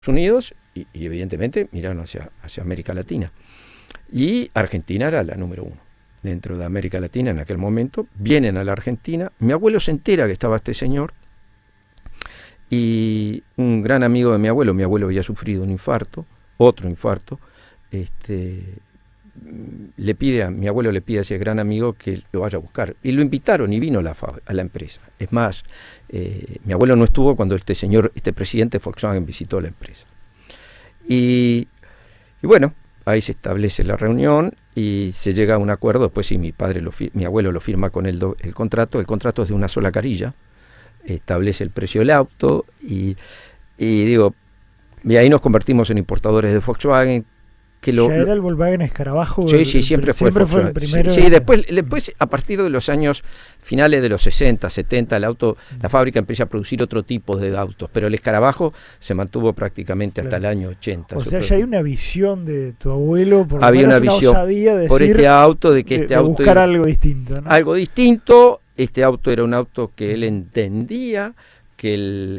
Unidos y evidentemente miraron hacia América Latina. Y Argentina era la número uno dentro de América Latina en aquel momento. Vienen a la Argentina, mi abuelo se entera que estaba este señor, y un gran amigo de mi abuelo había sufrido un infarto, otro infarto, mi abuelo le pide a ese gran amigo que lo vaya a buscar, y lo invitaron y vino a la empresa. Es más, mi abuelo no estuvo cuando este presidente de Volkswagen visitó la empresa. Y bueno, ahí se establece la reunión y se llega a un acuerdo. Después sí, mi abuelo lo firma con el contrato. El contrato es de una sola carilla, establece el precio del auto y ahí nos convertimos en importadores de Volkswagen. Era el Volkswagen Escarabajo. Sí, siempre fue el primero. Sí, después, a partir de los años finales de los 60, 70, la fábrica empieza a producir otro tipo de autos, pero el Escarabajo se mantuvo prácticamente hasta el año 80. O sea, ya hay una visión de tu abuelo, había una visión por este auto, de que este auto buscar algo distinto, ¿no? Algo distinto. Este auto era un auto que él entendía que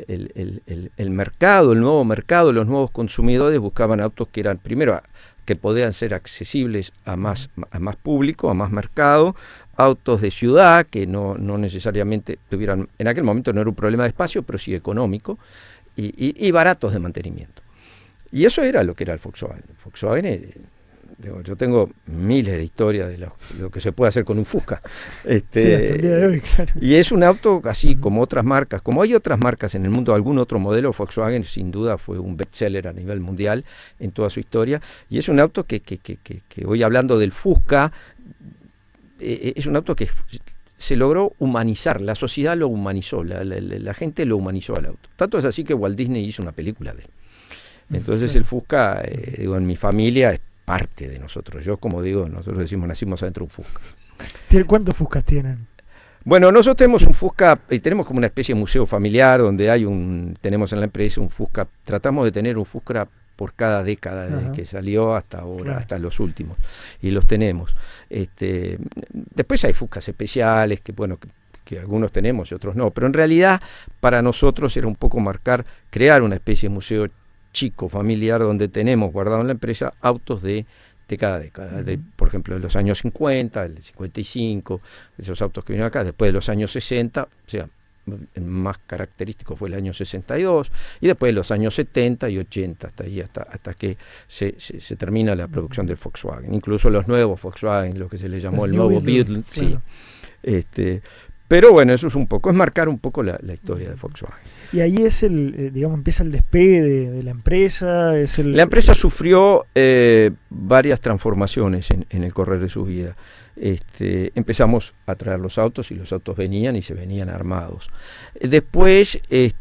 el mercado, el nuevo mercado, los nuevos consumidores buscaban autos que eran, primero, que podían ser accesibles a más público, a más mercado, autos de ciudad que no necesariamente tuvieran, en aquel momento no era un problema de espacio, pero sí económico, y baratos de mantenimiento. Y eso era lo que era el Volkswagen. El Volkswagen, yo tengo miles de historias de lo que se puede hacer con un Fusca. Sí, hasta el día de hoy, claro. Y es un auto así como otras marcas, como hay otras marcas en el mundo, algún otro modelo, Volkswagen sin duda fue un bestseller a nivel mundial en toda su historia. Y es un auto que hoy, hablando del Fusca, es un auto que se logró humanizar, la sociedad lo humanizó, la gente lo humanizó al auto. Tanto es así que Walt Disney hizo una película de él. Entonces el Fusca, en mi familia es parte de nosotros. Yo, como digo, nosotros decimos, nacimos adentro de un Fusca. ¿Cuántos Fuscas tienen? Bueno, nosotros tenemos un Fusca, y tenemos como una especie de museo familiar donde tenemos en la empresa un Fusca. Tratamos de tener un Fusca por cada década, desde que salió hasta ahora, claro, hasta los últimos, y los tenemos. Después hay Fuscas especiales que algunos tenemos y otros no, pero en realidad para nosotros era un poco crear una especie de museo chico, familiar, donde tenemos guardado en la empresa autos de cada década, por ejemplo, de los años 50, el 55, esos autos que vinieron acá, después de los años 60, o sea, el más característico fue el año 62, y después de los años 70 y 80, hasta que se termina la producción del Volkswagen, incluso los nuevos Volkswagen, lo que se le llamó el nuevo Beetle, claro. Sí. Pero bueno, eso es marcar un poco la historia de Volkswagen. Y ahí es empieza el despegue de la empresa. La empresa sufrió varias transformaciones en el correr de su vida. Empezamos a traer los autos y los autos venían y se venían armados. Después,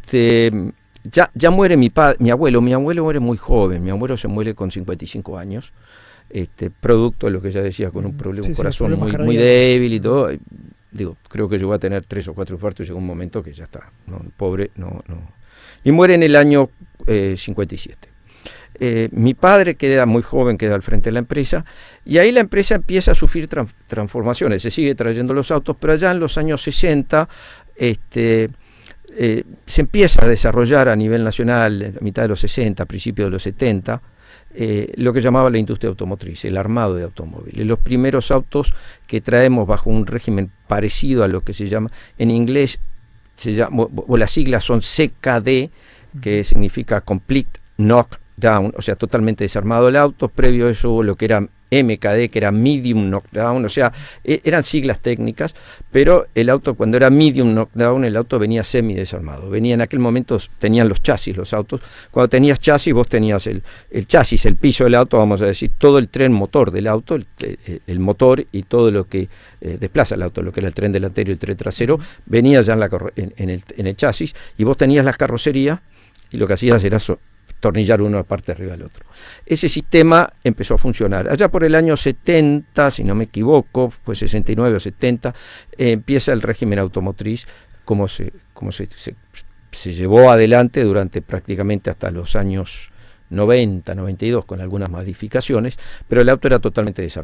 ya muere mi abuelo. Mi abuelo muere muy joven. Mi abuelo se muere con 55 años. Producto de lo que ya decía, con un corazón muy débil y todo. Creo que llegó a tener 3 o 4 infartos y llegó un momento que ya está, pobre, no. Y muere en el año 57. Mi padre, que era muy joven, queda al frente de la empresa, y ahí la empresa empieza a sufrir transformaciones. Se sigue trayendo los autos, pero allá en los años 60 se empieza a desarrollar a nivel nacional, a mitad de los 60, principios de los 70, lo que llamaba la industria automotriz, el armado de automóviles. Los primeros autos que traemos bajo un régimen parecido a lo que se llama, en inglés o las siglas son CKD, que significa Complete Knockdown, o sea, totalmente desarmado el auto. Previo a eso lo que era MKD, que era Medium Knockdown, o sea, eran siglas técnicas, pero el auto, cuando era Medium Knockdown, el auto venía semidesarmado. En aquel momento tenían los chasis los autos. Cuando tenías chasis, vos tenías el chasis, el piso del auto, vamos a decir, todo el tren motor del auto, el motor y todo lo que desplaza el auto, lo que era el tren delantero y el tren trasero, venía ya en el chasis, y vos tenías la carrocería, y lo que hacías era tornillar uno aparte arriba del otro. Ese sistema empezó a funcionar. Allá por el año 70, si no me equivoco, fue 69 o 70, empieza el régimen automotriz, como se llevó adelante durante prácticamente hasta los años 90, 92, con algunas modificaciones, pero el auto era totalmente desarmado.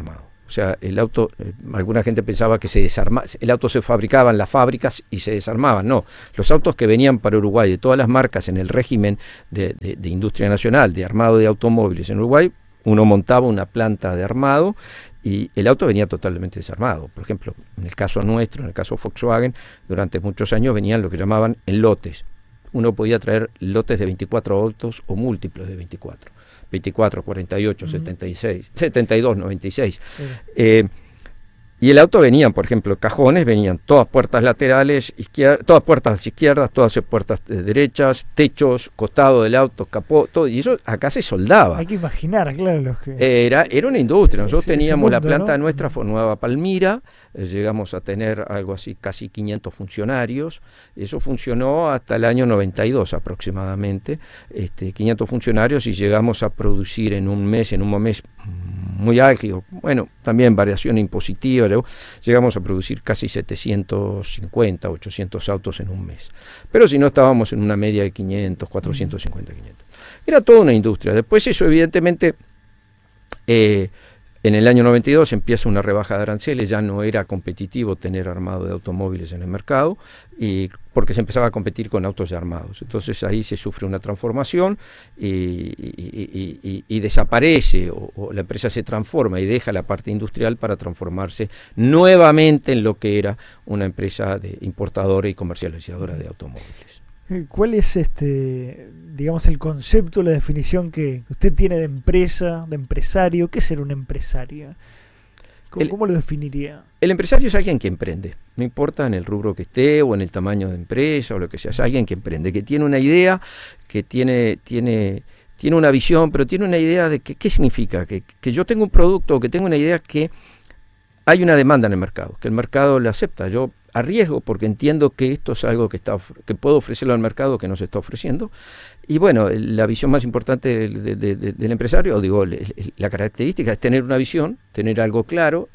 O sea, el auto, alguna gente pensaba que el auto se fabricaba en las fábricas y se desarmaban. No, los autos que venían para Uruguay de todas las marcas en el régimen de industria nacional, de armado de automóviles en Uruguay, uno montaba una planta de armado y el auto venía totalmente desarmado. Por ejemplo, en el caso nuestro, en el caso Volkswagen, durante muchos años venían lo que llamaban en lotes. Uno podía traer lotes de 24 autos o múltiplos de 24. 24, 48, 76, 72, 96. Y el auto venían, por ejemplo, cajones, venían todas puertas laterales, todas puertas izquierdas, todas puertas derechas, techos, costado del auto, capó, todo. Y eso acá se soldaba. Hay que imaginar, claro. Los que... Era una industria. Nosotros teníamos mundo, la planta, ¿no?, nuestra, Nueva Palmira, llegamos a tener algo así, casi 500 funcionarios. Eso funcionó hasta el año 92 aproximadamente, 500 funcionarios, y llegamos a producir en un mes muy álgido, bueno, también variación impositiva, llegamos a producir casi 750, 800 autos en un mes. Pero si no, estábamos en una media de 500, 450, 500. Era toda una industria. Después eso, evidentemente, en el año 92 empieza una rebaja de aranceles, ya no era competitivo tener armado de automóviles en el mercado, y porque se empezaba a competir con autos ya armados. Entonces ahí se sufre una transformación y desaparece, o la empresa se transforma y deja la parte industrial para transformarse nuevamente en lo que era una empresa importadora y comercializadora de automóviles. ¿Cuál es digamos, el concepto, la definición que usted tiene de empresa, de empresario? ¿Qué es ser un empresario? ¿Cómo lo definiría? El empresario es alguien que emprende, no importa en el rubro que esté o en el tamaño de empresa o lo que sea, es alguien que emprende, que tiene una idea, que tiene una visión, pero tiene una idea de qué significa, que yo tengo un producto o que tengo una idea que hay una demanda en el mercado, que el mercado la acepta. Yo arriesgo porque entiendo que esto es algo que puedo ofrecerlo al mercado que no se está ofreciendo. Y bueno, la visión más importante del empresario, la característica es tener una visión, tener algo claro,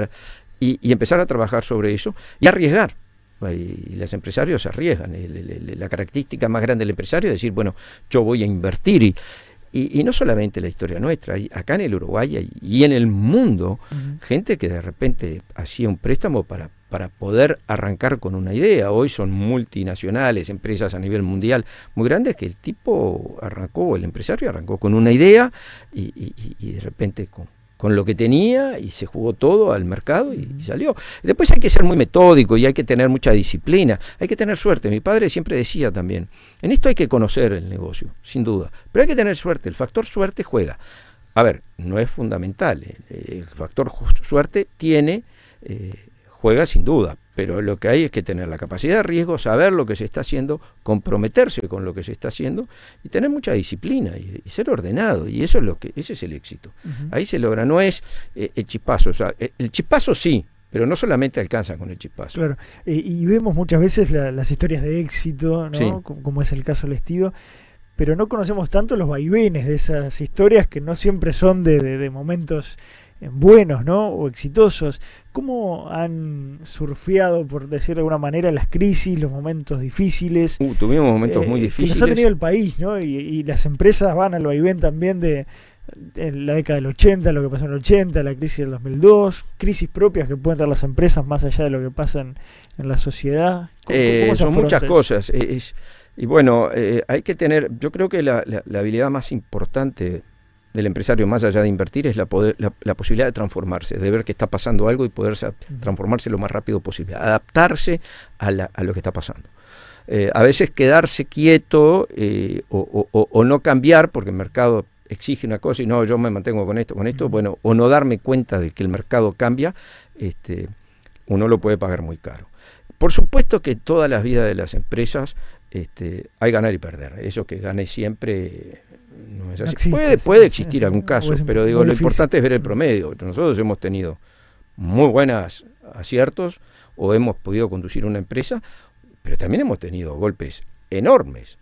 y empezar a trabajar sobre eso y arriesgar. Y los empresarios arriesgan. La característica más grande del empresario es decir, bueno, yo voy a invertir. Y no solamente la historia nuestra, acá en el Uruguay y en el mundo, gente que de repente hacía un préstamo para poder arrancar con una idea. Hoy son multinacionales, empresas a nivel mundial muy grandes, que el empresario arrancó con una idea y de repente con lo que tenía, y se jugó todo al mercado y salió. Después hay que ser muy metódico y hay que tener mucha disciplina, hay que tener suerte. Mi padre siempre decía también, en esto hay que conocer el negocio, sin duda, pero hay que tener suerte. El factor suerte juega. A ver, no es fundamental, el factor suerte juega sin duda, pero lo que hay es que tener la capacidad de riesgo, saber lo que se está haciendo, comprometerse con lo que se está haciendo y tener mucha disciplina y ser ordenado, y ese es el éxito. Ahí se logra, no es el chispazo, o sea, el chispazo sí, pero no solamente alcanza con el chispazo. Claro, y vemos muchas veces las historias de éxito, ¿no? Sí. Como es el caso Lestido, pero no conocemos tanto los vaivenes de esas historias que no siempre son de momentos buenos, ¿no?, o exitosos. ¿Cómo han surfeado, por decir de alguna manera, las crisis, los momentos difíciles? Tuvimos momentos muy difíciles. Que nos ha tenido el país, ¿no? Y las empresas van al vaivén también de la década del 80, lo que pasó en el 80, la crisis del 2002, crisis propias que pueden tener las empresas más allá de lo que pasa en la sociedad. ¿Cómo son muchas cosas. Y bueno, hay que tener, yo creo que la habilidad más importante del empresario, más allá de invertir, es la posibilidad de transformarse, de ver que está pasando algo y poder transformarse lo más rápido posible, adaptarse a lo que está pasando. A veces quedarse quieto o no cambiar porque el mercado exige una cosa y no, yo me mantengo con esto, bueno, o no darme cuenta de que el mercado cambia, uno lo puede pagar muy caro. Por supuesto que todas las vidas de las empresas hay ganar y perder. Eso que gane siempre no es así. Puede existir algún caso, pero lo importante es ver el promedio. Nosotros hemos tenido muy buenos aciertos o hemos podido conducir una empresa, pero también hemos tenido golpes enormes.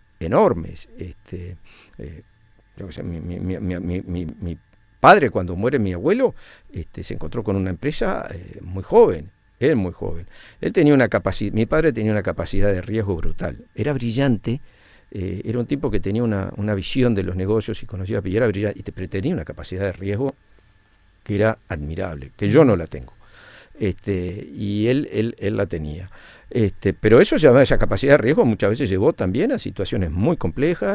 Yo que sé, mi padre, cuando muere mi abuelo, se encontró con una empresa muy joven. Él muy joven. Mi padre tenía una capacidad de riesgo brutal. Era brillante, era un tipo que tenía una visión de los negocios y conocía, pero era brillante, pero tenía una capacidad de riesgo que era admirable, que yo no la tengo. Y él la tenía. Pero esa capacidad de riesgo muchas veces llevó también a situaciones muy complejas.